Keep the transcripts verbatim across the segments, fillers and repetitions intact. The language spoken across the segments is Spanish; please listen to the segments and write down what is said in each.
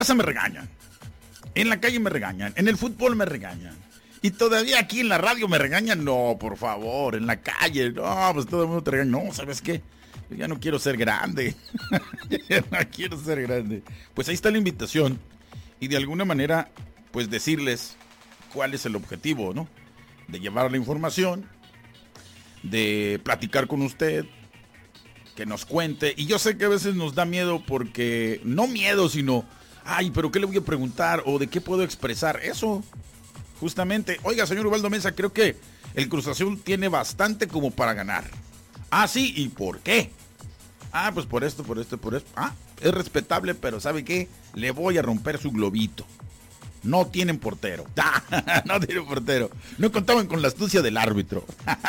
casa me regañan, en la calle me regañan, en el fútbol me regañan. Y todavía aquí en la radio me regañan. No, por favor, en la calle. No, pues todo el mundo te regaña. No, ¿sabes qué? Yo ya no quiero ser grande. Ya no quiero ser grande. Pues ahí está la invitación. Y de alguna manera, pues decirles cuál es el objetivo, ¿no? De llevar la información, de platicar con usted, que nos cuente. Y yo sé que a veces nos da miedo porque, no miedo, sino, ay, pero ¿qué le voy a preguntar? ¿O de qué puedo expresar? Eso, justamente. Oiga, señor Ubaldo Mesa, creo que el Cruz Azul tiene bastante como para ganar. Ah, sí, ¿y por qué? Ah, pues por esto, por esto, por esto. Ah, es respetable, pero ¿sabe qué? Le voy a romper su globito. No tienen portero. No tienen portero. No contaban con la astucia del árbitro.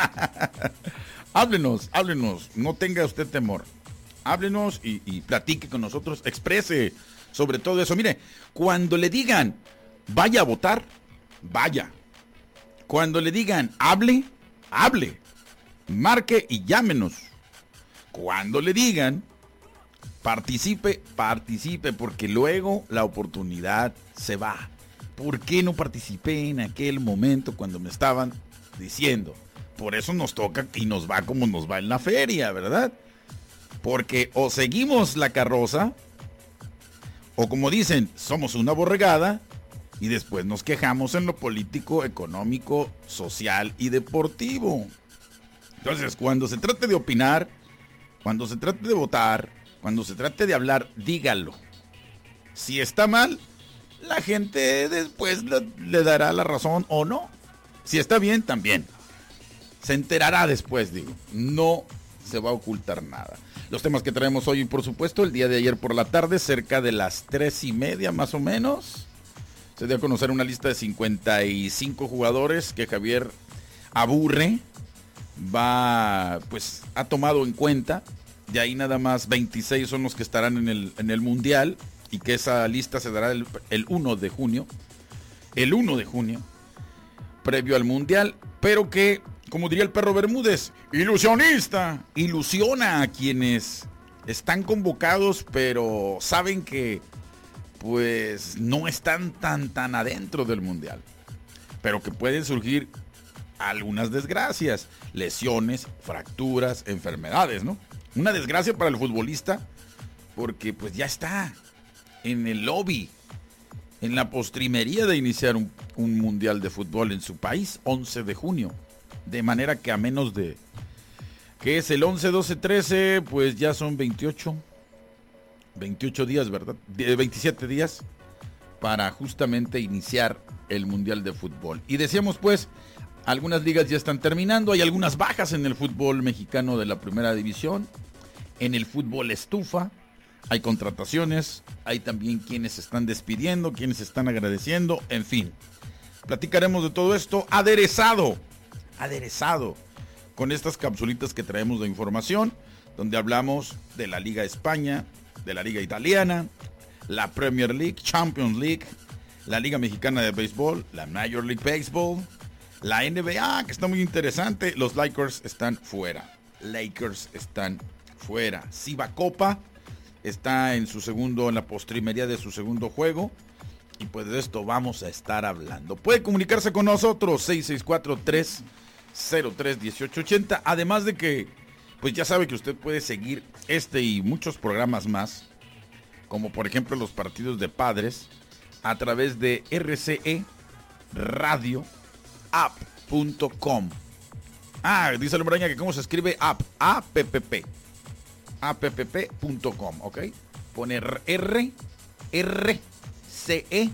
Háblenos, háblenos. No tenga usted temor. Háblenos y, y platique con nosotros. Exprese sobre todo eso. Mire, cuando le digan, vaya a votar, vaya. Cuando le digan, hable, hable. Marque y llámenos. Cuando le digan, participe, participe, porque luego la oportunidad se va. ¿Por qué no participé en aquel momento cuando me estaban diciendo? Por eso nos toca y nos va como nos va en la feria, ¿verdad? Porque o seguimos la carroza, o como dicen, somos una borregada, y después nos quejamos en lo político, económico, social y deportivo. Entonces, cuando se trate de opinar, cuando se trate de votar, cuando se trate de hablar, dígalo. Si está mal, la gente después le, le dará la razón o no. Si está bien, también. Se enterará después, digo. No se va a ocultar nada. Los temas que traemos hoy, por supuesto, el día de ayer por la tarde, cerca de las tres y media más o menos, se dio a conocer una lista de cincuenta y cinco jugadores que Javier Aburre va, pues, ha tomado en cuenta. De ahí nada más veintiséis son los que estarán en el, en el Mundial, y que esa lista se dará el, el uno de junio. El uno de junio, previo al Mundial, pero que, como diría el perro Bermúdez, ilusionista, ilusiona a quienes están convocados, pero saben que, pues, no están tan, tan adentro del Mundial. Pero que pueden surgir algunas desgracias, lesiones, fracturas, enfermedades, ¿no? Una desgracia para el futbolista, porque pues ya está en el lobby, en la postrimería de iniciar un, un mundial de fútbol en su país, once de junio. De manera que a menos de, que es el once, doce, trece, pues ya son veintiocho, veintiocho días, ¿verdad? veintisiete días para justamente iniciar el mundial de fútbol. Y decíamos pues, algunas ligas ya están terminando, hay algunas bajas en el fútbol mexicano de la primera división, en el fútbol estufa, hay contrataciones, hay también quienes se están despidiendo, quienes se están agradeciendo, en fin. Platicaremos de todo esto aderezado, aderezado, con estas capsulitas que traemos de información, donde hablamos de la Liga España, de la Liga Italiana, la Premier League, Champions League, la Liga Mexicana de Béisbol, la Major League Baseball, la N B A, que está muy interesante. Los Lakers están fuera. Lakers están fuera. Siva Copa está en su segundo, en la postrimería de su segundo juego. Y pues de esto vamos a estar hablando. Puede comunicarse con nosotros, seis seis cuatro, tres cero tres, uno ocho ocho cero. Además de que, pues ya sabe que usted puede seguir este y muchos programas más, como por ejemplo los partidos de padres, a través de R C E Radio app punto com. Ah, dice el Braña que cómo se escribe app, A P P P, app punto com, ok. Poner R, R, C E,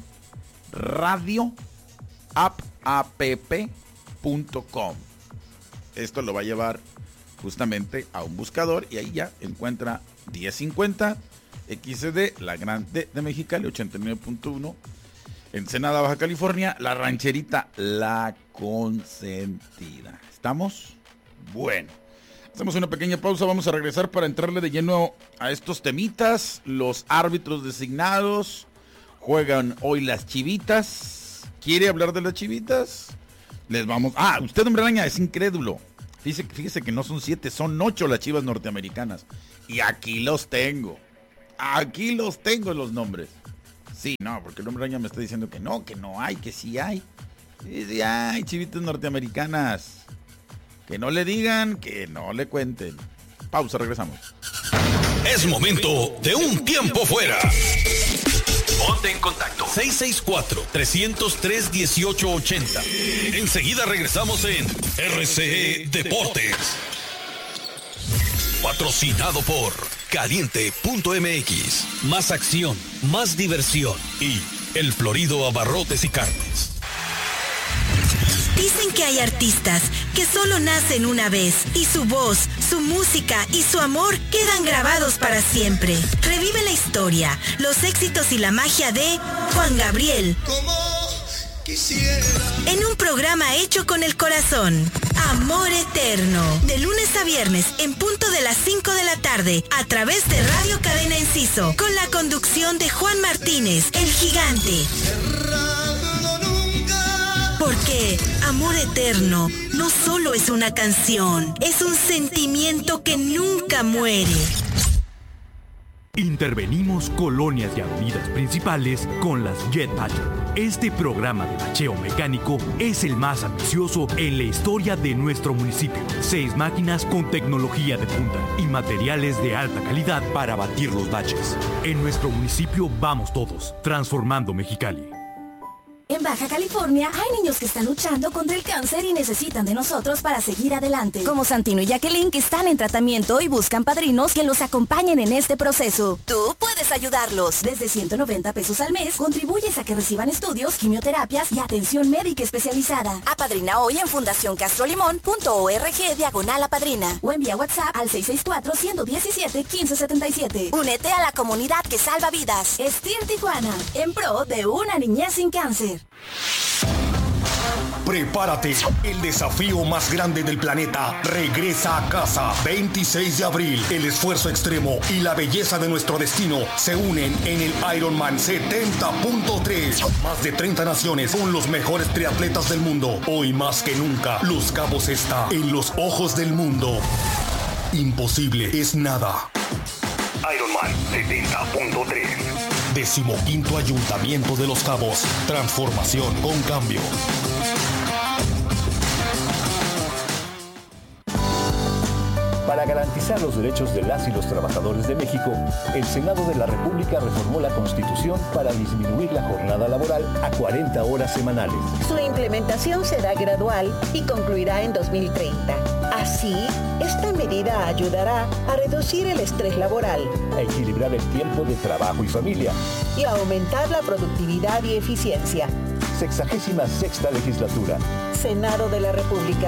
Radio, app, app punto com. Esto lo va a llevar justamente a un buscador y ahí ya encuentra diez cincuenta X D, la grande de Mexicali, ochenta y nueve punto uno. Ensenada, Baja California, La Rancherita, La Consentida. ¿Estamos? Bueno, hacemos una pequeña pausa, vamos a regresar para entrarle de lleno a estos temitas. Los árbitros designados, juegan hoy las Chivitas. ¿Quiere hablar de las Chivitas? Les vamos... Ah, usted, hombre araña, es incrédulo. Fíjese, fíjese que no son siete, son ocho las Chivas norteamericanas. Y aquí los tengo. Aquí los tengo los nombres. Sí, no, porque el hombre araña me está diciendo que no, que no hay, que sí hay. Sí, sí hay, chivitas norteamericanas. Que no le digan, que no le cuenten. Pausa, regresamos. Es momento de un tiempo fuera. Ponte en contacto. seis seis cuatro, tres cero tres, uno ocho ocho cero. Enseguida regresamos en R C E Deportes. Patrocinado por Caliente punto M X. Más acción, más diversión. Y El Florido Abarrotes y Carnes. Dicen que hay artistas que solo nacen una vez y su voz, su música y su amor quedan grabados para siempre. Revive la historia, los éxitos y la magia de Juan Gabriel. Como quisiera. En un programa hecho con el corazón. Amor Eterno. De lunes a viernes en punto de las cinco de la tarde a través de Radio Cadena Enciso con la conducción de Juan Martínez, el gigante. Porque Amor Eterno no solo es una canción, es un sentimiento que nunca muere. Intervenimos colonias y avenidas principales con las Jetpack. Este programa de bacheo mecánico es el más ambicioso en la historia de nuestro municipio. Seis máquinas con tecnología de punta y materiales de alta calidad para batir los baches. En nuestro municipio vamos todos, transformando Mexicali. En Baja California hay niños que están luchando contra el cáncer y necesitan de nosotros para seguir adelante. Como Santino y Jacqueline, que están en tratamiento y buscan padrinos que los acompañen en este proceso. Tú puedes ayudarlos. Desde ciento noventa pesos al mes, contribuyes a que reciban estudios, quimioterapias y atención médica especializada. Apadrina hoy en fundación castro limón punto org diagonal apadrina. O envía WhatsApp al seis seis cuatro, uno uno siete, uno cinco siete siete. Únete a la comunidad que salva vidas. Estir Tijuana, en pro de una niñez sin cáncer. Prepárate, el desafío más grande del planeta regresa a casa. veintiséis de abril, el esfuerzo extremo y la belleza de nuestro destino se unen en el Ironman setenta punto tres. Más de treinta naciones con los mejores triatletas del mundo. Hoy más que nunca, Los Cabos está en los ojos del mundo. Imposible es nada. Ironman setenta punto tres. Decimoquinto Ayuntamiento de Los Cabos. Transformación con cambio. Para garantizar los derechos de las y los trabajadores de México, el Senado de la República reformó la Constitución para disminuir la jornada laboral a cuarenta horas semanales. Su implementación será gradual y concluirá en dos mil treinta. Así, esta medida ayudará a reducir el estrés laboral, a equilibrar el tiempo de trabajo y familia y a aumentar la productividad y eficiencia. Sexagésima sexta legislatura. Senado de la República.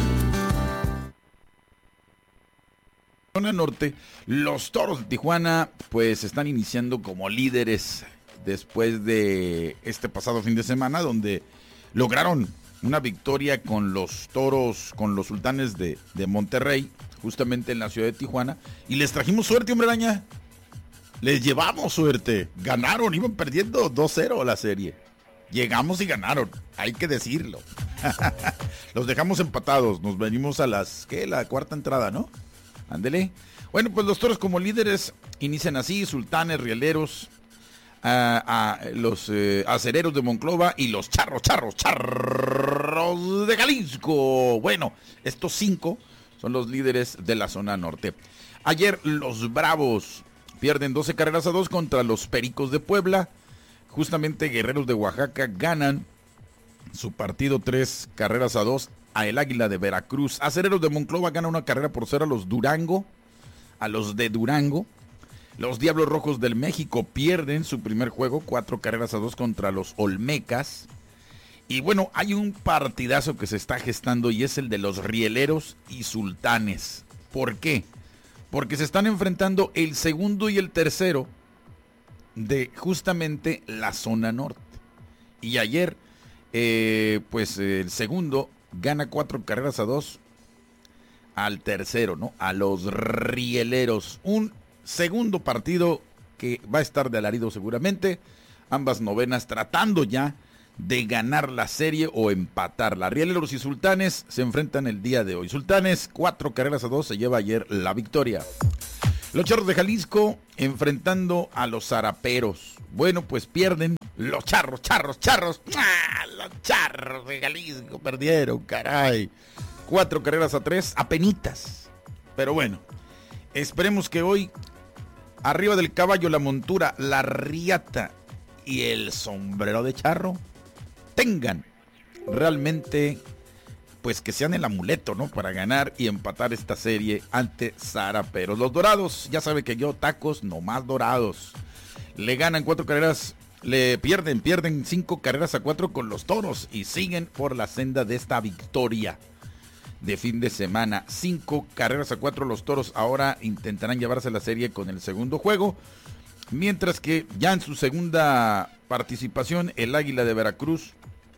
Zona Norte, los Toros de Tijuana pues están iniciando como líderes después de este pasado fin de semana, donde lograron una victoria con los Toros, con los Sultanes de, de Monterrey, justamente en la ciudad de Tijuana, y les trajimos suerte, hombre araña. Les llevamos suerte. Ganaron, iban perdiendo dos cero la serie. Llegamos y ganaron, hay que decirlo. Los dejamos empatados, nos venimos a las, ¿qué? La cuarta entrada, ¿no? Ándele. Bueno, pues los Toros como líderes inician así: Sultanes, Rieleros, a, a los eh, Acereros de Monclova y los Charros, Charros, Charros de Jalisco. Bueno, estos cinco son los líderes de la zona norte. Ayer los Bravos pierden doce carreras a dos contra los Pericos de Puebla. Justamente Guerreros de Oaxaca ganan su partido tres carreras a dos a el Águila de Veracruz. Acereros de Monclova gana una carrera por cero a los Durango, a los de Durango. Los Diablos Rojos del México pierden su primer juego, cuatro carreras a dos contra los Olmecas. Y bueno, hay un partidazo que se está gestando y es el de los Rieleros y Sultanes. ¿Por qué? Porque se están enfrentando el segundo y el tercero de justamente la zona norte. Y ayer, eh, pues el segundo gana cuatro carreras a dos al tercero, ¿no? A los Rieleros. Un segundo partido que va a estar de alarido seguramente. Ambas novenas tratando ya de ganar la serie o empatarla. Rieleros y Sultanes se enfrentan el día de hoy. Sultanes, cuatro carreras a dos, se lleva ayer la victoria. Los Charros de Jalisco enfrentando a los Zaraperos. Bueno, pues pierden los Charros, Charros, Charros. ¡Ah! Los Charros de Jalisco perdieron, caray. Cuatro carreras a tres, apenitas. Pero bueno, esperemos que hoy, arriba del caballo, la montura, la riata y el sombrero de charro tengan realmente, pues que sean el amuleto, ¿no? Para ganar y empatar esta serie ante Zaraperos. Los Dorados, ya sabe que yo, tacos, no más Dorados. Le ganan cuatro carreras, le pierden, pierden cinco carreras a cuatro con los Toros y siguen por la senda de esta victoria de fin de semana. Cinco carreras a cuatro los Toros ahora intentarán llevarse la serie con el segundo juego, mientras que ya en su segunda participación el Águila de Veracruz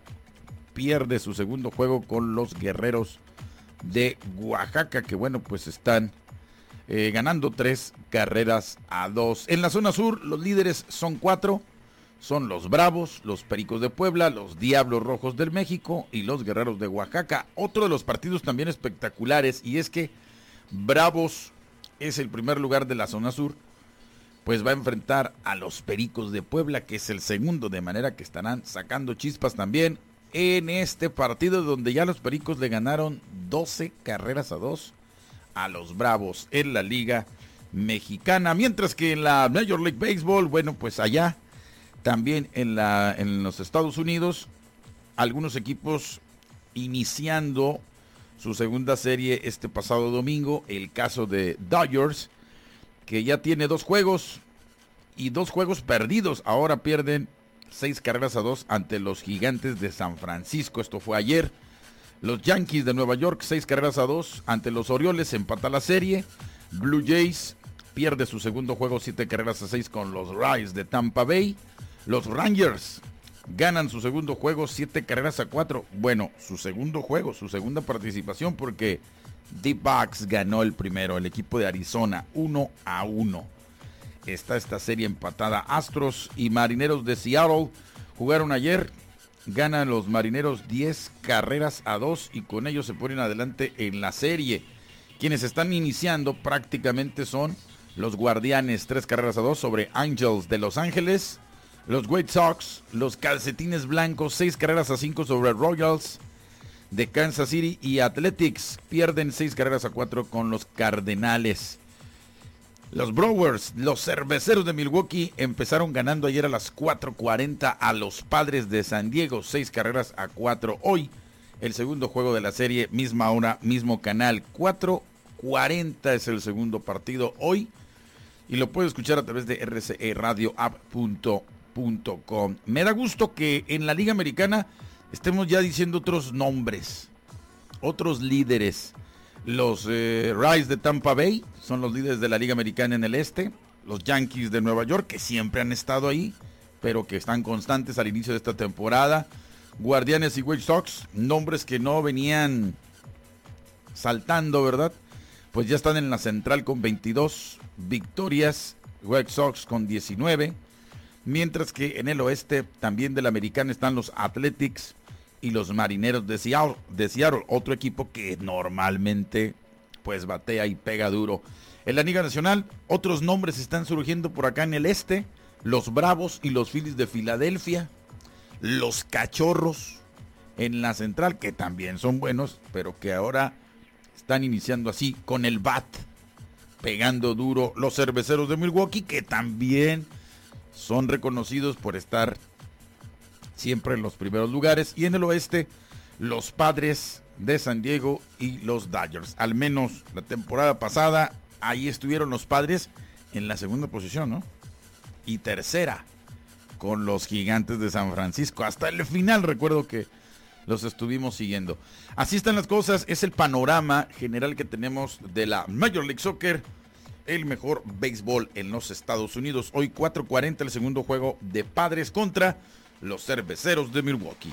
pierde su segundo juego con los Guerreros de Oaxaca, que bueno, pues están eh, ganando tres carreras a dos. En la zona sur los líderes son cuatro. Son los Bravos, los Pericos de Puebla, los Diablos Rojos del México y los Guerreros de Oaxaca. Otro de los partidos también espectaculares, y es que Bravos es el primer lugar de la zona sur, pues va a enfrentar a los Pericos de Puebla, que es el segundo, de manera que estarán sacando chispas también en este partido, donde ya los Pericos le ganaron doce carreras a dos a los Bravos en la Liga Mexicana. Mientras que en la Major League Baseball, bueno, pues allá también en, la, en los Estados Unidos, algunos equipos iniciando su segunda serie este pasado domingo. El caso de Dodgers, que ya tiene dos juegos y dos juegos perdidos. Ahora pierden seis carreras a dos ante los Gigantes de San Francisco. Esto fue ayer. Los Yankees de Nueva York, seis carreras a dos ante los Orioles, empata la serie. Blue Jays pierde su segundo juego, siete carreras a seis con los Rays de Tampa Bay. Los Rangers ganan su segundo juego, siete carreras a cuatro. Bueno, su segundo juego, su segunda participación, porque D-Backs ganó el primero, el equipo de Arizona, uno a uno. Está esta serie empatada. Astros y Marineros de Seattle jugaron ayer. Ganan los Marineros diez carreras a dos y con ellos se ponen adelante en la serie. Quienes están iniciando prácticamente son los Guardianes, tres carreras a dos sobre Angels de Los Ángeles. Los White Sox, los Calcetines Blancos, seis carreras a cinco sobre Royals de Kansas City. Y Athletics pierden seis carreras a cuatro con los Cardenales. Los Brewers, los Cerveceros de Milwaukee, empezaron ganando ayer a las cuatro cuarenta a los Padres de San Diego, seis carreras a cuatro. Hoy, el segundo juego de la serie, misma hora, mismo canal, cuatro cuarenta es el segundo partido hoy. Y lo puede escuchar a través de r c e radio app punto com. Me da gusto que en la Liga Americana estemos ya diciendo otros nombres, otros líderes. Los eh, Rays de Tampa Bay son los líderes de la Liga Americana en el este. Los Yankees de Nueva York, que siempre han estado ahí, pero que están constantes al inicio de esta temporada. Guardianes y White Sox, nombres que no venían saltando, ¿verdad? Pues ya están en la central con veintidós victorias, White Sox con diecinueve. Mientras que en el oeste también de la Americana están los Athletics y los Marineros de Seattle, de Seattle, otro equipo que normalmente pues batea y pega duro. En la Liga Nacional, otros nombres están surgiendo por acá en el este, los Bravos y los Phillies de Filadelfia, los Cachorros en la central, que también son buenos, pero que ahora están iniciando así con el bat, pegando duro. Los Cerveceros de Milwaukee, que también son reconocidos por estar siempre en los primeros lugares. Y en el oeste, los Padres de San Diego y los Dodgers. Al menos la temporada pasada, ahí estuvieron los Padres en la segunda posición, ¿no? Y tercera, con los Gigantes de San Francisco. Hasta el final recuerdo que los estuvimos siguiendo. Así están las cosas, es el panorama general que tenemos de la Major League Soccer, el mejor béisbol en los Estados Unidos. Hoy cuatro cuarenta el segundo juego de Padres contra los Cerveceros de Milwaukee.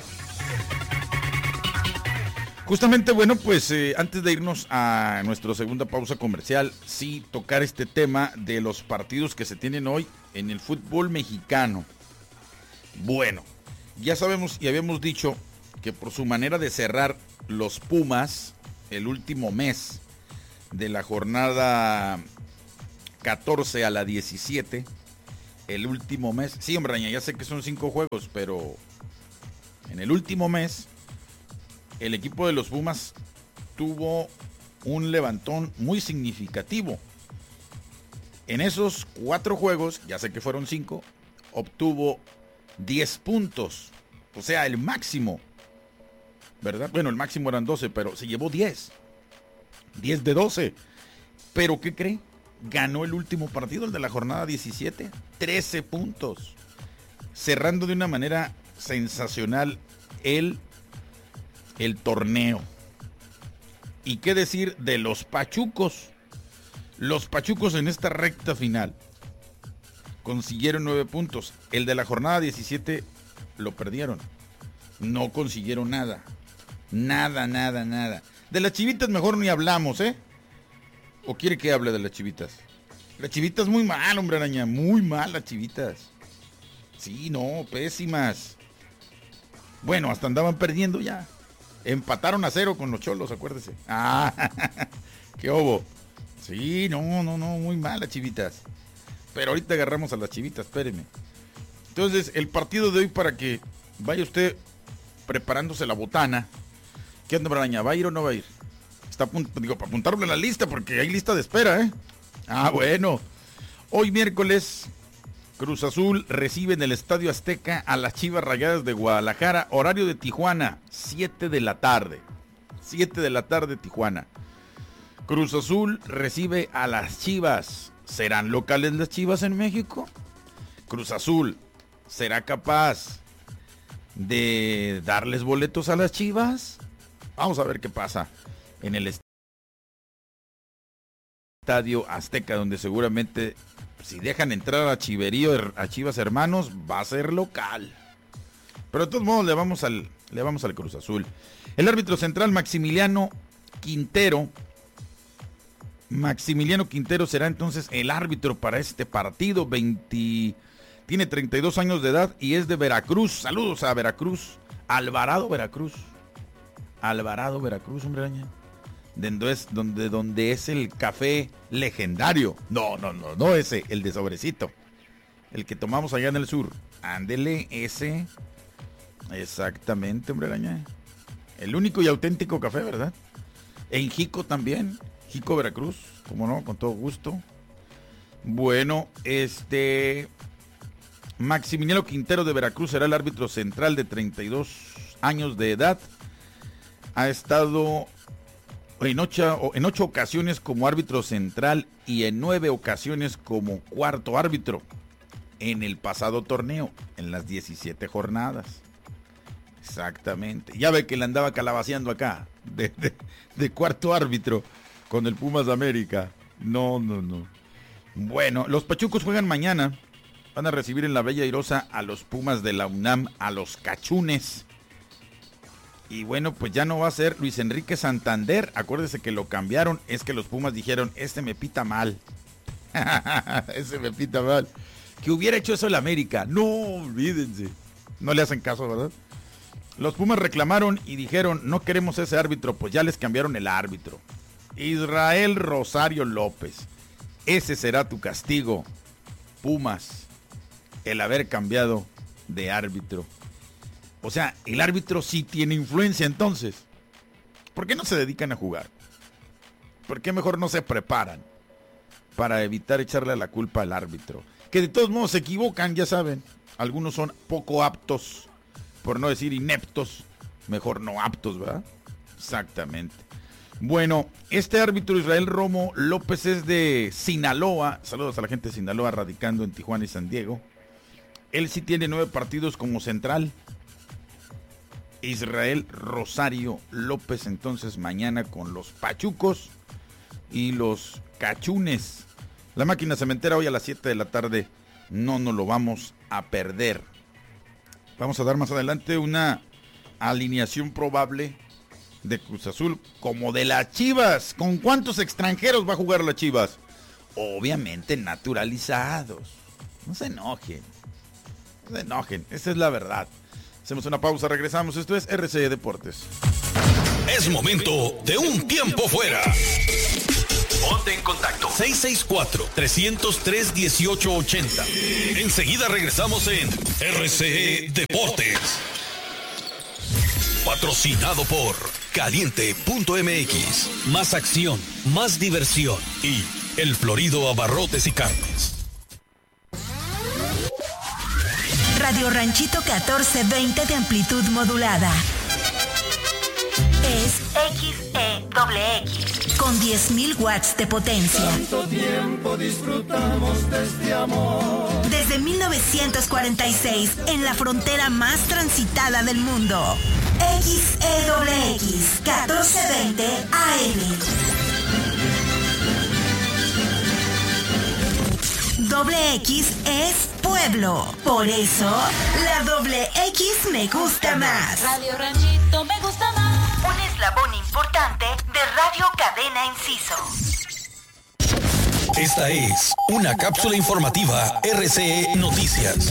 Justamente, bueno, pues eh, antes de irnos a nuestra segunda pausa comercial, sí tocar este tema de los partidos que se tienen hoy en el fútbol mexicano. Bueno, ya sabemos y habíamos dicho que por su manera de cerrar los Pumas el último mes de la jornada catorce a la diecisiete. El último mes. Sí, hombre, ya sé que son cinco juegos, pero en el último mes el equipo de los Pumas tuvo un levantón muy significativo. En esos cuatro juegos, ya sé que fueron cinco, obtuvo diez puntos. O sea, el máximo, ¿verdad? Bueno, el máximo eran doce, pero se llevó diez. diez de doce. ¿Pero qué cree? Ganó el último partido, el de la jornada diecisiete. trece puntos. Cerrando de una manera sensacional el, el torneo. ¿Y qué decir de los pachucos? Los pachucos en esta recta final consiguieron nueve puntos. El de la jornada diecisiete lo perdieron. No consiguieron nada. Nada, nada, nada. De las Chivitas mejor ni hablamos, ¿eh? ¿O quiere que hable de las Chivitas? Las Chivitas muy mal, hombre araña. Muy mal las Chivitas. Sí, no, pésimas. Bueno, hasta andaban perdiendo ya. Empataron a cero con los Cholos, acuérdese. Ah, qué obo. Sí, no, no, no, muy mal las Chivitas. Pero ahorita agarramos a las Chivitas, espéreme. Entonces, el partido de hoy, para que vaya usted preparándose la botana. ¿Qué onda, Braña? ¿Va a ir o no va a ir? Está a punto, digo, para apuntarlo en la lista, porque hay lista de espera, ¿eh? Ah, bueno. Hoy miércoles, Cruz Azul recibe en el Estadio Azteca a las Chivas Rayadas de Guadalajara, horario de Tijuana, siete de la tarde. siete de la tarde, Tijuana. Cruz Azul recibe a las Chivas. ¿Serán locales las Chivas en México? Cruz Azul, ¿será capaz de darles boletos a las Chivas? Vamos a ver qué pasa en el Estadio Azteca, donde seguramente, si dejan entrar a Chiverío, a Chivas Hermanos, va a ser local. Pero de todos modos le vamos al, le vamos al Cruz Azul. El árbitro central, Maximiliano Quintero. Maximiliano Quintero será entonces el árbitro para este partido. veinte, tiene treinta y dos años de edad y es de Veracruz. Saludos a Veracruz. Alvarado, Veracruz. Alvarado, Veracruz, hombre araña. Donde es, donde, donde es el café legendario. No, no, no, no ese, el de sobrecito. El que tomamos allá en el sur. Ándele, ese. Exactamente, hombre araña. El único y auténtico café, ¿verdad? En Jico también. Jico, Veracruz, como no, con todo gusto. Bueno, este Maximiliano Quintero de Veracruz será el árbitro central de treinta y dos años de edad. Ha estado en ocho, en ocho ocasiones como árbitro central y en nueve ocasiones como cuarto árbitro en el pasado torneo, en las diecisiete jornadas. Exactamente. Ya ve que le andaba calabaceando acá de, de, de cuarto árbitro con el Pumas de América. No, no, no. Bueno, los pachucos juegan mañana. Van a recibir en la Bella Airosa a los Pumas de la UNAM, a los Cachunes. Y bueno, pues ya no va a ser Luis Enrique Santander. Acuérdese que lo cambiaron. Es que los Pumas dijeron, este me pita mal. Ese me pita mal. Que hubiera hecho eso el América. No, olvídense. No le hacen caso, ¿verdad? Los Pumas reclamaron y dijeron, no queremos ese árbitro. Pues ya les cambiaron el árbitro. Israel Rosario López. Ese será tu castigo, Pumas, el haber cambiado de árbitro. O sea, el árbitro sí tiene influencia entonces. ¿Por qué no se dedican a jugar? ¿Por qué mejor no se preparan para evitar echarle la culpa al árbitro? Que de todos modos se equivocan, ya saben. Algunos son poco aptos, por no decir ineptos. Mejor no aptos, ¿verdad? Exactamente. Bueno, este árbitro Israel Romo López es de Sinaloa. Saludos a la gente de Sinaloa radicando en Tijuana y San Diego. Él sí tiene nueve partidos como central. Israel Rosario López entonces mañana con los Pachucos y los Cachunes. La máquina cementera hoy a las siete de la tarde. No nos lo vamos a perder. Vamos a dar más adelante una alineación probable de Cruz Azul como de las Chivas. ¿Con cuántos extranjeros va a jugar las Chivas? Obviamente naturalizados. No se enojen. No se enojen. Esa es la verdad. Hacemos una pausa, regresamos. Esto es R C E Deportes. Es momento de un tiempo fuera. Ponte en contacto. seis seis cuatro, tres cero tres, uno ocho ocho cero. Enseguida regresamos en R C E Deportes. Patrocinado por Caliente punto M X. Más acción, más diversión. Y El Florido Abarrotes y Carnes. Radio Ranchito catorce veinte de amplitud modulada. Es X E X con diez mil watts de potencia. Tanto tiempo disfrutamos de este amor. Desde mil novecientos cuarenta y seis, en la frontera más transitada del mundo. X E X catorce veinte A M. Doble X es pueblo. Por eso, la doble X me gusta más. Radio Ranchito me gusta más. Un eslabón importante de Radio Cadena Enciso. Esta es una cápsula informativa R C E Noticias.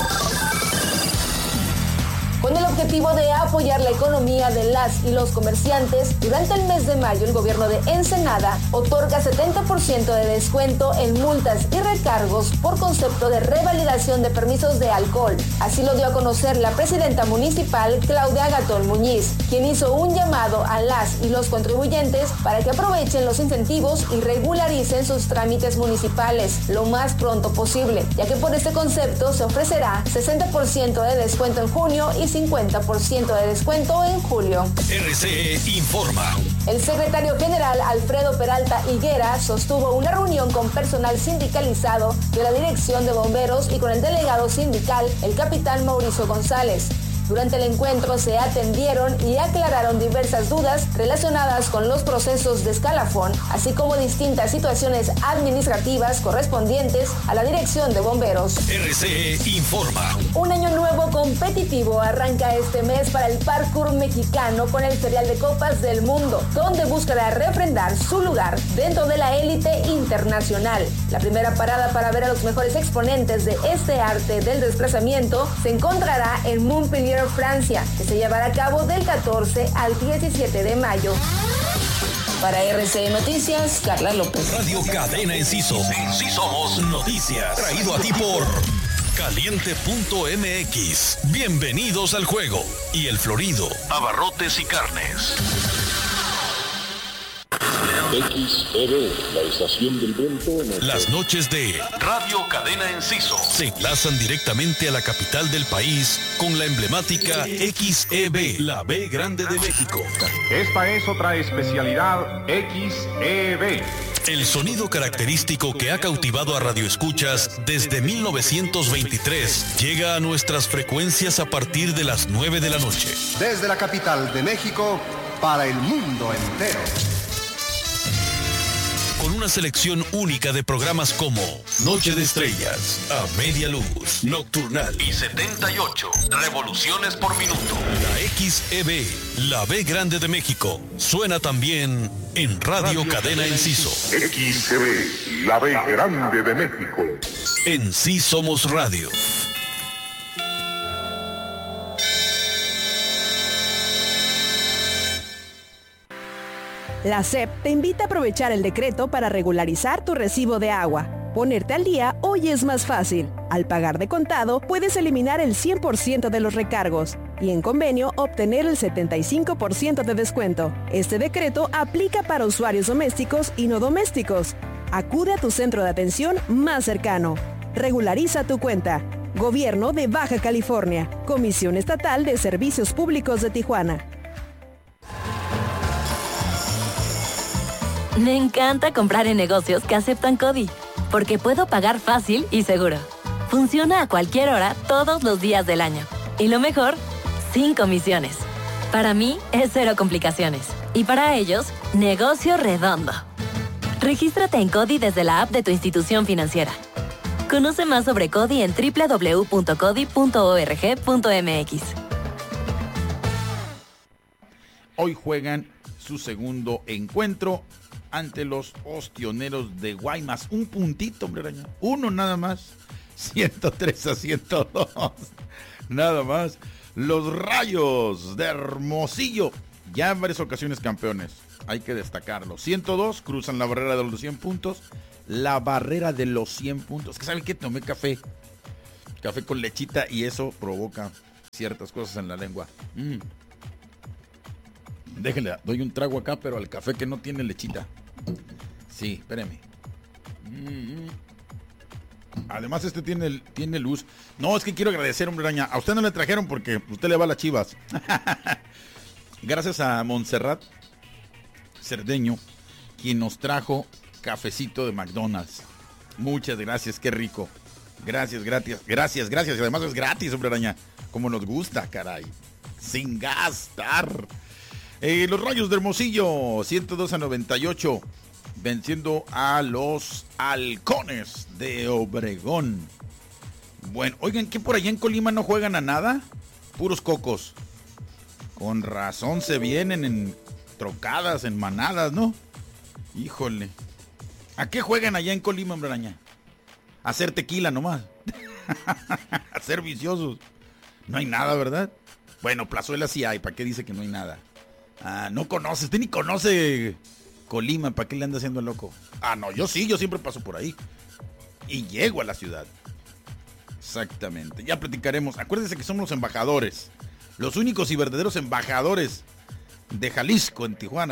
Con el objetivo de apoyar la economía de las y los comerciantes, durante el mes de mayo el gobierno de Ensenada otorga setenta por ciento de descuento en multas y recargos por concepto de revalidación de permisos de alcohol. Así lo dio a conocer la presidenta municipal Claudia Gatón Muñiz, quien hizo un llamado a las y los contribuyentes para que aprovechen los incentivos y regularicen sus trámites municipales lo más pronto posible, ya que por este concepto se ofrecerá sesenta por ciento de descuento en junio y cincuenta por ciento de descuento en julio. R C E informa. El secretario general Alfredo Peralta Higuera sostuvo una reunión con personal sindicalizado de la Dirección de Bomberos y con el delegado sindical, el capitán Mauricio González. Durante el encuentro se atendieron y aclararon diversas dudas relacionadas con los procesos de escalafón, así como distintas situaciones administrativas correspondientes a la Dirección de Bomberos. R C E informa. Un año nuevo competitivo arranca este mes para el parkour mexicano con el Ferial de Copas del Mundo, donde buscará refrendar su lugar dentro de la élite internacional. La primera parada para ver a los mejores exponentes de este arte del desplazamiento se encontrará en Montpellier, Francia, que se llevará a cabo del catorce al diecisiete de mayo. Para R C E Noticias, Carla López. Radio Cadena Enciso. En Sí Somos Noticias. Traído a ti por Caliente punto M X. Bienvenidos al juego. Y El Florido, Abarrotes y Carnes. X E B, la estación del viento. En el... Las noches de Radio Cadena Enciso se enlazan directamente a la capital del país con la emblemática X E B, la B grande de México. Esta es otra especialidad X E B. El sonido característico que ha cautivado a radioescuchas desde mil novecientos veintitrés llega a nuestras frecuencias a partir de las nueve de la noche. Desde la capital de México para el mundo entero. Con una selección única de programas como Noche de Estrellas, A Media Luz, Nocturnal y setenta y ocho revoluciones por minuto. La X E B, la B grande de México, suena también en Radio, Radio Cadena Enciso. X E B, la B grande de México. En Sí Somos Radio. La S E P te invita a aprovechar el decreto para regularizar tu recibo de agua. Ponerte al día hoy es más fácil. Al pagar de contado, puedes eliminar el cien por ciento de los recargos y en convenio obtener el setenta y cinco por ciento de descuento. Este decreto aplica para usuarios domésticos y no domésticos. Acude a tu centro de atención más cercano. Regulariza tu cuenta. Gobierno de Baja California. Comisión Estatal de Servicios Públicos de Tijuana. Me encanta comprar en negocios que aceptan CODI, porque puedo pagar fácil y seguro. Funciona a cualquier hora, todos los días del año. Y lo mejor, sin comisiones. Para mí, es cero complicaciones. Y para ellos, negocio redondo. Regístrate en CODI desde la app de tu institución financiera. Conoce más sobre CODI en doble u doble u doble u punto codi punto org punto m x. Hoy juegan su segundo encuentro ante los Ostioneros de Guaymas. Un puntito, hombre araña. Uno nada más. ciento tres a ciento dos. Nada más. Los Rayos de Hermosillo Ya en varias ocasiones campeones, hay que destacarlo. ciento dos, cruzan la barrera de los cien puntos. La barrera de los cien puntos. Es que ¿saben qué? Tomé café. Café con lechita y eso provoca ciertas cosas en la lengua. Mm. Déjenle, doy un trago acá, pero al café que no tiene lechita. Sí, espéreme. Mm. Además este tiene, tiene luz. No, es que quiero agradecer, hombre araña. A usted no le trajeron porque usted le va a las Chivas. Gracias a Montserrat Cerdeño, quien nos trajo cafecito de McDonald's. Muchas gracias, qué rico. Gracias, gracias, gracias, gracias. Y además es gratis, hombre araña. Como nos gusta, caray. Sin gastar. Eh, los Rayos de Hermosillo, ciento dos a noventa y ocho. Venciendo a los Halcones de Obregón. Bueno, oigan, ¿qué por allá en Colima no juegan a nada? Puros cocos. Con razón se vienen en trocadas, en manadas, ¿no? Híjole. ¿A qué juegan allá en Colima, hombre araña? A hacer tequila nomás. A ser viciosos. No hay nada, ¿verdad? Bueno, plazuela sí hay, ¿para qué dice que no hay nada? Ah, no conoce, usted ni conoce Colima, ¿para qué le anda haciendo el loco? Ah, no, yo sí, yo siempre paso por ahí. Y llego a la ciudad. Exactamente, ya platicaremos. Acuérdense que somos los embajadores. Los únicos y verdaderos embajadores de Jalisco en Tijuana.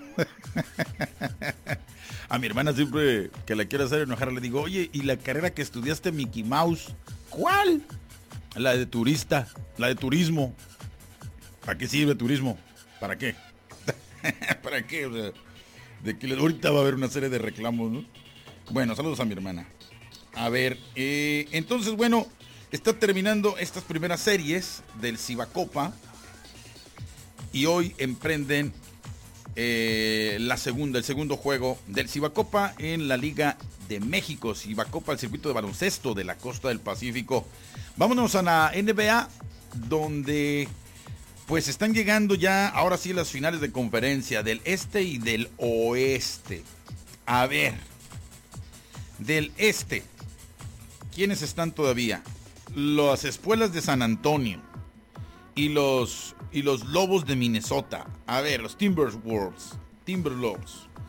A mi hermana siempre que la quiero hacer enojar le digo, oye, ¿y la carrera que estudiaste Mickey Mouse? ¿Cuál? La de turista, la de turismo. ¿Para qué sirve turismo? ¿Para qué? ¿Para qué? O sea, de que ahorita va a haber una serie de reclamos, ¿no? Bueno, saludos a mi hermana. A ver, eh, entonces, bueno, está terminando estas primeras series del Cibacopa. Y hoy emprenden eh, la segunda, el segundo juego del Cibacopa en la Liga de México. Cibacopa, el circuito de baloncesto de la costa del Pacífico. Vámonos a la N B A, donde pues están llegando ya, ahora sí, las finales de conferencia del este y del oeste. A ver, del este, ¿quiénes están todavía? Las Espuelas de San Antonio y los, y los Lobos de Minnesota. A ver, los Timberwolves, Timberlobes.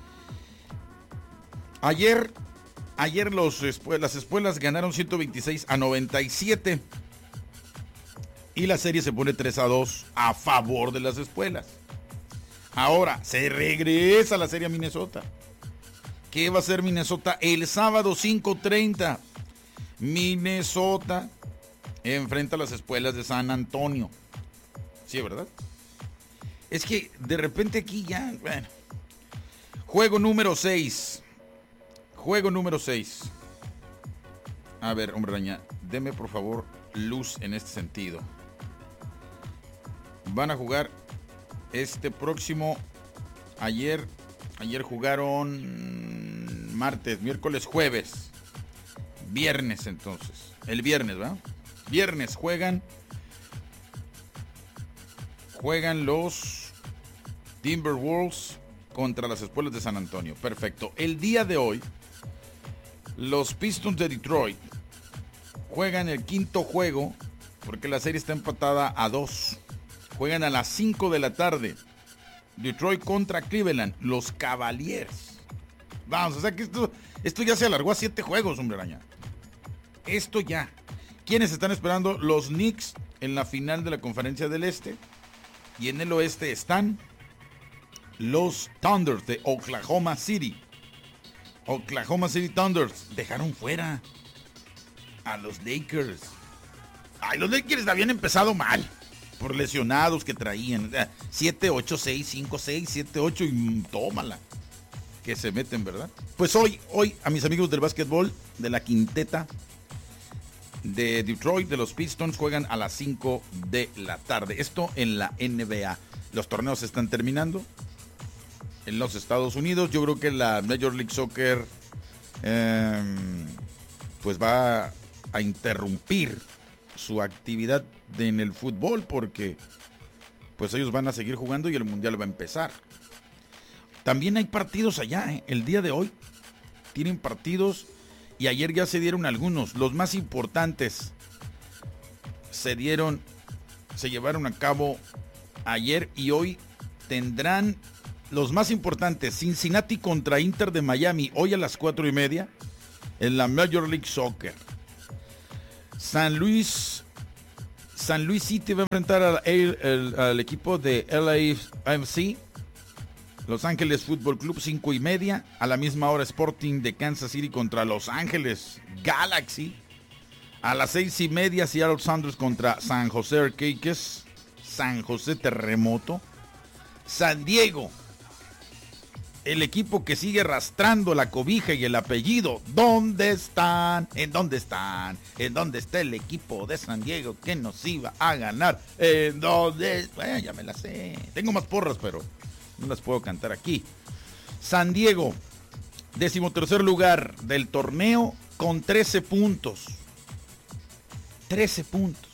Ayer, ayer los, las Espuelas ganaron ciento veintiséis a noventa y siete. Y la serie se pone tres a dos a favor de las Espuelas. Ahora, se regresa la serie a Minnesota. ¿Qué va a hacer Minnesota? El sábado cinco treinta. Minnesota enfrenta a las Espuelas de San Antonio. Sí, ¿verdad? Es que de repente aquí ya, bueno. Juego número seis. Juego número seis. A ver, hombre araña, deme por favor luz en este sentido. Van a jugar este próximo, ayer, ayer jugaron martes, miércoles, jueves, viernes entonces, el viernes, ¿verdad? Viernes juegan, juegan los Timberwolves contra las Espuelas de San Antonio. Perfecto. El día de hoy, los Pistons de Detroit juegan el quinto juego, porque la serie está empatada a dos. Juegan a las cinco de la tarde. Detroit contra Cleveland. Los Cavaliers. Vamos, o sea que esto, esto ya se alargó a siete juegos, hombre araña. Esto ya. ¿Quiénes están esperando? Los Knicks en la final de la Conferencia del Este. Y en el oeste están los Thunders de Oklahoma City. Oklahoma City Thunders dejaron fuera a los Lakers. Ay, los Lakers habían empezado mal por lesionados que traían. siete ocho, seis cinco, seis, siete ocho y tómala. Que se meten, ¿verdad? Pues hoy, hoy a mis amigos del básquetbol, de la quinteta de Detroit, de los Pistons, juegan a las cinco de la tarde. Esto en la N B A. Los torneos se están terminando en los Estados Unidos. Yo creo que la Major League Soccer eh, pues va a interrumpir su actividad de, en el fútbol, porque pues ellos van a seguir jugando y el mundial va a empezar. También hay partidos allá, ¿eh? El día de hoy tienen partidos y ayer ya se dieron algunos. Los más importantes se dieron, se llevaron a cabo ayer y hoy tendrán los más importantes, Cincinnati contra Inter de Miami, hoy a las cuatro y media, en la Major League Soccer. San Luis, San Luis City va a enfrentar al, al, al equipo de L A F C, Los Ángeles Fútbol Club, cinco y media. A la misma hora, Sporting de Kansas City contra Los Ángeles Galaxy. A las seis y media, Seattle Sounders contra San José Earthquakes, San José Terremoto. San Diego, el equipo que sigue arrastrando la cobija y el apellido. ¿Dónde están? ¿En dónde están? ¿En dónde está el equipo de San Diego que nos iba a ganar? ¿En dónde? Bueno, ya me la sé. Tengo más porras, pero no las puedo cantar aquí. San Diego, decimotercer lugar del torneo con trece puntos. trece puntos.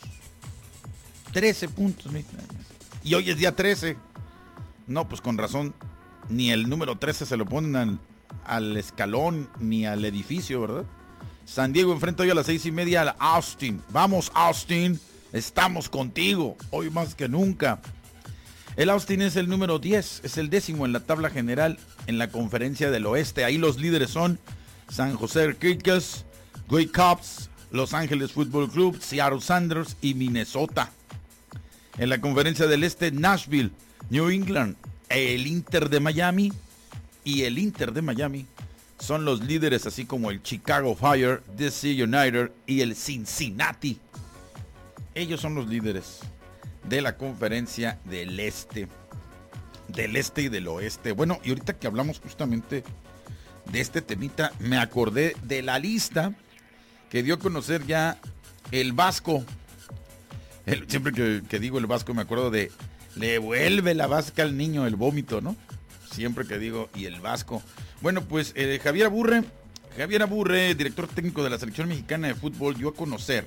trece puntos. Y hoy es día trece. No, pues con razón. Ni el número trece se lo ponen al, al escalón ni al edificio, ¿verdad? San Diego enfrenta hoy a las seis y media al Austin. Vamos, Austin, estamos contigo, hoy más que nunca. El Austin es el número diez, es el décimo en la tabla general en la Conferencia del Oeste. Ahí los líderes son San José Earthquakes, Grey Cups, Los Ángeles Fútbol Club, Seattle Sounders y Minnesota. En la Conferencia del Este, Nashville, New England, el Inter de Miami y el Inter de Miami son los líderes, así como el Chicago Fire, D C United y el Cincinnati. Ellos son los líderes de la Conferencia del Este, del Este y del Oeste. Bueno, y ahorita que hablamos justamente de este temita, me acordé de la lista que dio a conocer ya el Vasco. El, siempre que, que digo el Vasco me acuerdo de le vuelve la vasca al niño el vómito, ¿no? Siempre que digo, y el Vasco. Bueno, pues eh, Javier Aburre, Javier Aburre, director técnico de la Selección Mexicana de Fútbol, dio a conocer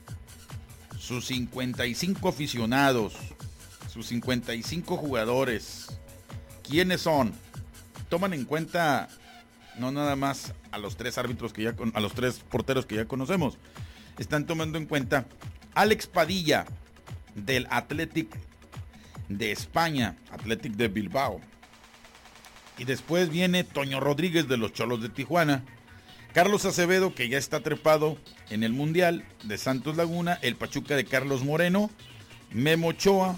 sus cincuenta y cinco aficionados, sus cincuenta y cinco jugadores. ¿Quiénes son? Toman en cuenta no nada más a los tres árbitros que ya, a los tres porteros que ya conocemos. Están tomando en cuenta Alex Padilla, del Athletic de España, Athletic de Bilbao. Y después viene Toño Rodríguez, de los Cholos de Tijuana. Carlos Acevedo, que ya está trepado en el Mundial, de Santos Laguna. El Pachuca de Carlos Moreno. Memo Ochoa,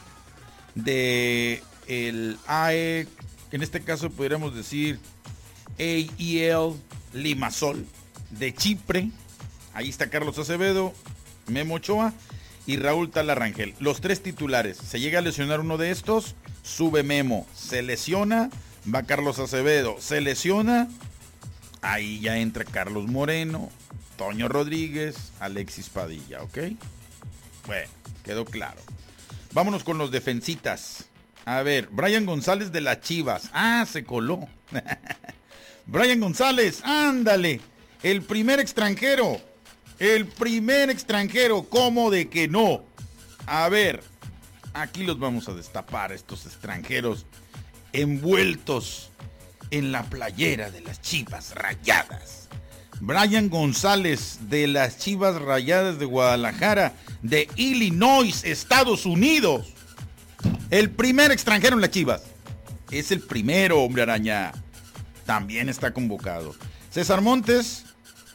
de el A E, en este caso podríamos decir A E L Limassol, de Chipre. Ahí está Carlos Acevedo, Memo Ochoa y Raúl Talarrangel. Los tres titulares. Se llega a lesionar uno de estos, sube Memo. Se lesiona, va Carlos Acevedo. Se lesiona, ahí ya entra Carlos Moreno, Toño Rodríguez, Alexis Padilla, ¿ok? Bueno, quedó claro. Vámonos con los defensitas. A ver, Brian González de las Chivas. Ah, se coló. Brian González, ándale. El primer extranjero. El primer extranjero, ¿cómo de que no? A ver, aquí los vamos a destapar, estos extranjeros envueltos en la playera de las Chivas Rayadas. Brian González, de las Chivas Rayadas de Guadalajara, de Illinois, Estados Unidos. El primer extranjero en las Chivas. Es el primero, hombre araña. También está convocado. César Montes,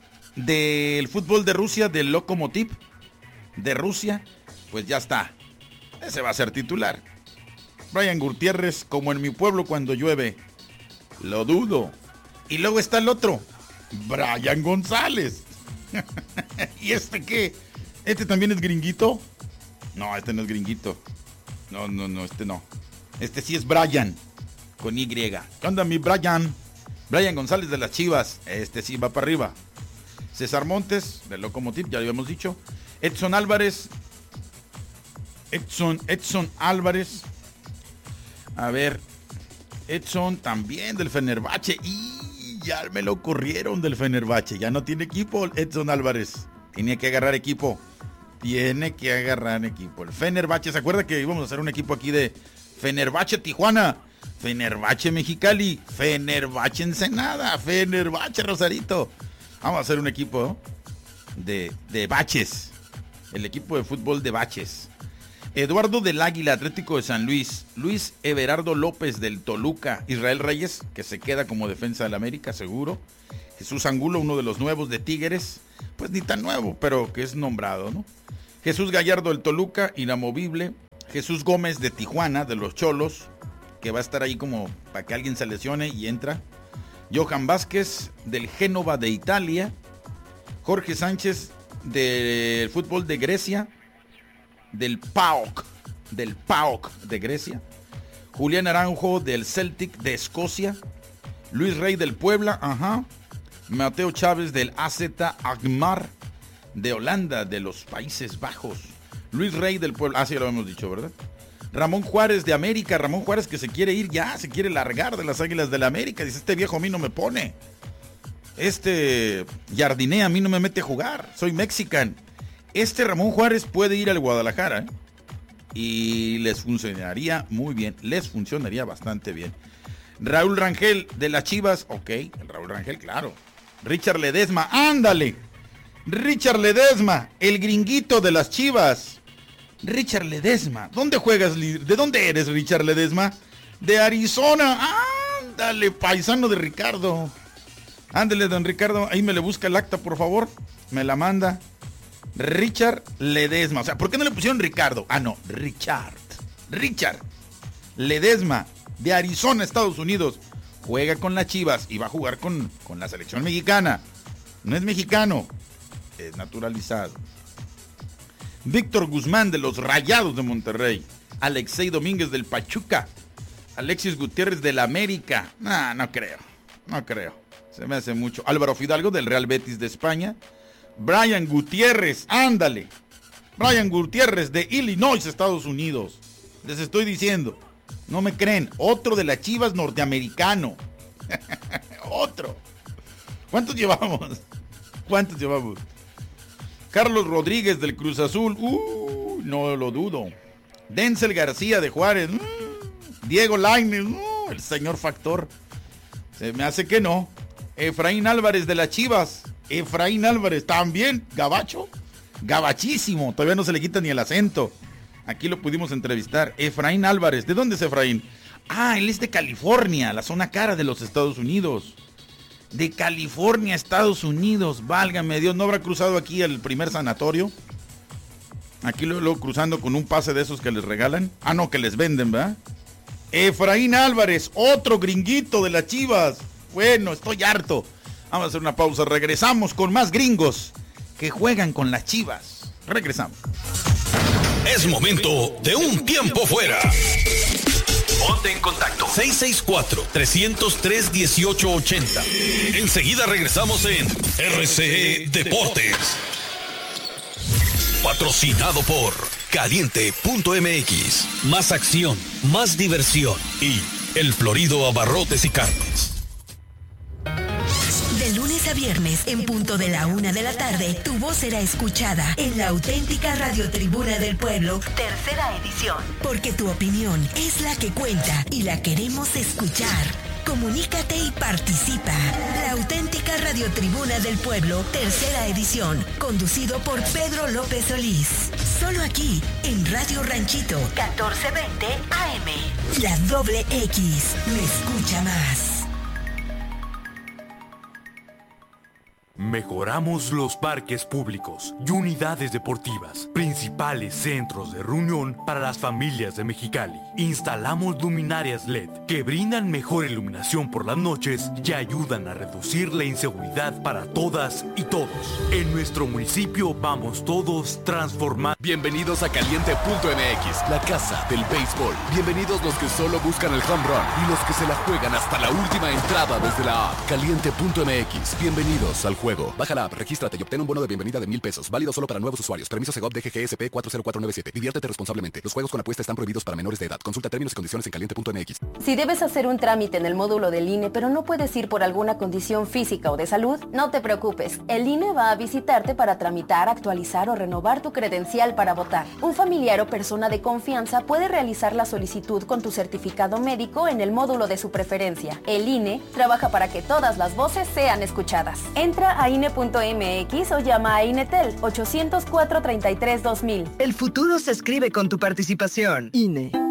del fútbol de Rusia, del Lokomotiv de Rusia, pues ya está. Ese va a ser titular. Brian Gutiérrez, como en mi pueblo cuando llueve. Lo dudo. Y luego está el otro, Brian González. ¿Y este qué? ¿Este también es gringuito? No, este no es gringuito. No, no, no, este no. Este sí es Brian, con Y. ¿Qué onda, mi Brian? Brian González de las Chivas. Este sí va para arriba. César Montes, del Lokomotiv, ya lo habíamos dicho. Edson Álvarez. Edson, Edson Álvarez. A ver. Edson también del Fenerbahce. Y ya me lo corrieron del Fenerbahce. Ya no tiene equipo Edson Álvarez. Tiene que agarrar equipo. Tiene que agarrar equipo. El Fenerbahce, ¿se acuerda que íbamos a hacer un equipo aquí de Fenerbahce Tijuana? Fenerbahce Mexicali. Fenerbahce Ensenada. Fenerbahce Rosarito. Vamos a hacer un equipo de, de baches. El equipo de fútbol de baches. Eduardo del Águila, Atlético de San Luis. Luis Everardo López del Toluca. Israel Reyes, que se queda como defensa del América, seguro. Jesús Angulo, uno de los nuevos de Tigres. Pues ni tan nuevo, pero que es nombrado, ¿no? Jesús Gallardo del Toluca, inamovible. Jesús Gómez de Tijuana, de los Cholos, que va a estar ahí como para que alguien se lesione y entra. Johan Vázquez del Génova de Italia. Jorge Sánchez del fútbol de Grecia, del P A O K, del P A O K de Grecia. Julián Aranjo del Celtic de Escocia. Luis Rey del Puebla, ajá. Mateo Chávez del A Z Alkmaar de Holanda, de los Países Bajos. Luis Rey del Puebla, ah, sí, lo hemos dicho, ¿verdad? Ramón Juárez de América, Ramón Juárez que se quiere ir ya, se quiere largar de las Águilas de la América. Dice, este viejo a mí no me pone. Este Jardiné a mí no me mete a jugar, soy mexican. Este Ramón Juárez puede ir al Guadalajara, ¿eh? Y les funcionaría muy bien, les funcionaría bastante bien. Raúl Rangel de las Chivas, ok, el Raúl Rangel, claro. Richard Ledesma, ándale. Richard Ledesma, el gringuito de las Chivas. Richard Ledesma, ¿dónde juegas? ¿De dónde eres, Richard Ledesma? De Arizona, ándale, paisano de Ricardo. Ándale, don Ricardo, ahí me le busca el acta, por favor. Me la manda. Richard Ledesma. O sea, ¿por qué no le pusieron Ricardo? Ah, no, Richard. Richard Ledesma, de Arizona, Estados Unidos. Juega con las Chivas y va a jugar con, con la selección mexicana. No es mexicano, es naturalizado. Víctor Guzmán, de los Rayados de Monterrey. Alexei Domínguez, del Pachuca. Alexis Gutiérrez, del América. No, no creo, no creo. Se me hace mucho. Álvaro Fidalgo, del Real Betis de España. Brian Gutiérrez, ándale. Brian Gutiérrez, de Illinois, Estados Unidos. Les estoy diciendo, no me creen. Otro de las Chivas, norteamericano. Otro. ¿Cuántos llevamos? ¿Cuántos llevamos? Carlos Rodríguez, del Cruz Azul. Uh, no lo dudo. Denzel García, de Juárez. Uh, Diego Lainez, uh, el señor factor. Se me hace que no. Efraín Álvarez, de las Chivas. Efraín Álvarez, también gabacho, gabachísimo, todavía no se le quita ni el acento. Aquí lo pudimos entrevistar. Efraín Álvarez, ¿de dónde es Efraín? Ah, él es de California, la zona cara de los Estados Unidos. De California, Estados Unidos, válgame Dios, ¿no habrá cruzado aquí el primer sanatorio? Aquí luego, luego cruzando con un pase de esos que les regalan. Ah, no, que les venden, ¿verdad? Efraín Álvarez, otro gringuito de las Chivas. Bueno, estoy harto. Vamos a hacer una pausa, regresamos con más gringos que juegan con las Chivas. Regresamos. Es momento de un tiempo fuera. Ponte en contacto. seis seis cuatro, tres cero tres, uno ocho ocho cero. Enseguida regresamos en R C E Deportes. Patrocinado por Caliente punto M X. Más acción, más diversión y El Florido Abarrotes y Carnes. De lunes a viernes, en punto de la una de la tarde, tu voz será escuchada en la auténtica Radiotribuna del Pueblo, tercera edición. Porque tu opinión es la que cuenta y la queremos escuchar. Comunícate y participa. La auténtica Radiotribuna del Pueblo, tercera edición, conducido por Pedro López Solís. Solo aquí, en Radio Ranchito, catorce veinte A M. La doble X, me escucha más. Mejoramos los parques públicos y unidades deportivas, principales centros de reunión para las familias de Mexicali. Instalamos luminarias L E D que brindan mejor iluminación por las noches y ayudan a reducir la inseguridad para todas y todos. En nuestro municipio vamos todos transformando. Bienvenidos a Caliente punto M X, la casa del béisbol. Bienvenidos los que solo buscan el home run y los que se la juegan hasta la última entrada desde la app. Caliente punto M X, bienvenidos al juego. Baja la app, regístrate y obtén un bono de bienvenida de mil pesos. Válido solo para nuevos usuarios. Permiso Segov D G G S P cuatro cero cuatro nueve siete. Diviértete responsablemente. Los juegos con apuesta están prohibidos para menores de edad. Consulta términos y condiciones en caliente punto M X. Si debes hacer un trámite en el módulo del I N E, pero no puedes ir por alguna condición física o de salud, no te preocupes. El I N E va a visitarte para tramitar, actualizar o renovar tu credencial para votar. Un familiar o persona de confianza puede realizar la solicitud con tu certificado médico en el módulo de su preferencia. El I N E trabaja para que todas las voces sean escuchadas. Entra a I N E punto M X o llama a INETEL ochocientos cuatro, treinta y tres, dos mil. El futuro se escribe con tu participación. I N E.